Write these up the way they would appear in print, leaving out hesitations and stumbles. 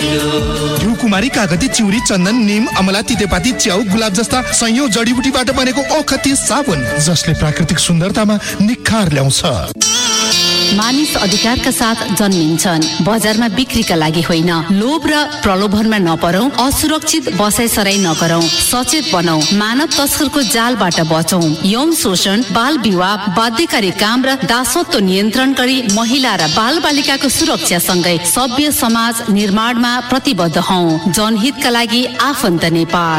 घिउकुमारी, कागती, चिउरी, चन्दन, नीम, अमला, तितेपाती, च्याउ, गुलाब जस्ता संयौं जडीबुटीबाट बनेको औखती साबुन जसले प्राकृतिक सुन्दरतामा निखार ल्याउँछ। मानिस अधिकारका साथ जन्मिन्छन्, बजारमा बिक्रीका लागि होइन। लोभ र प्रलोभनमा नपरौं, असुरक्षित बसाइसराई नगरौं, सचेत बनौं, मानव तस्करको जालबाट बचौं। यौन शोषण, बाल विवाह, बाध्यकारी काम र दासत्व नियन्त्रण गरी महिला र बाल बालिकाको सुरक्षा सँगै सभ्य समाज निर्माणमा प्रतिबद्ध हौं। जनहितका लागि आफन्त नेपाल।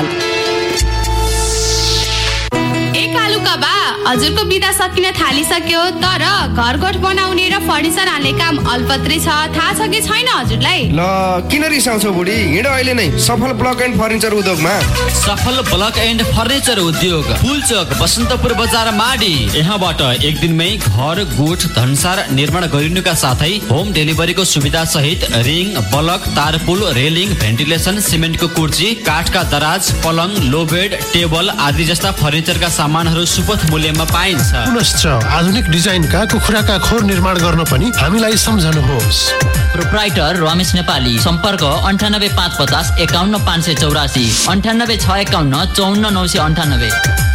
हजुरको बिदा सकिन थालिसक्यो, तर घरकोट बनाउने र फर्निचर हाल्ने काम अल्पत्रै छ। थाहा छ कि छैन हजुरलाई? ल किन रिसाउँछौ बुढी? हिँड अहिले नै सफल ब्लक एन्ड फर्निचर उद्योगमा। सफल ब्लक एन्ड फर्निचर उद्योग, पुलचोक, बसन्तपुर बजार, माडी। यहाँबाट एक दिनमै घर, गोठ, धनसार निर्माण गरिनुका साथै होम डेलिभरीको सुविधा सहित रिङ, बलक, तारपुल, रेलिङ, भेन्टिलेसन, सिमेन्टको कुर्ची, काठका दराज, पलङ, लो बेड, टेबल आदि जस्ता फर्निचरका सामानहरू सुपथ मूल्यमा पाइन्छ। पुनश्च आधुनिक डिजाइनका कुखुराका खोर निर्माण गर्न पनि हामीलाई सम्झनुहोस्। प्रोप्राइटर रमेश नेपाली। सम्पर्क 98 550 51 584, 98 651 54 998।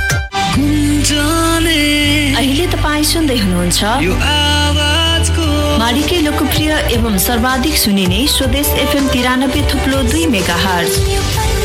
अहिले तपाईँ सुन्दै हुनुहुन्छ माडीकै लोकप्रिय एवं सर्वाधिक सुनिने स्वदेश FM 93.2 मेगाहर्ज।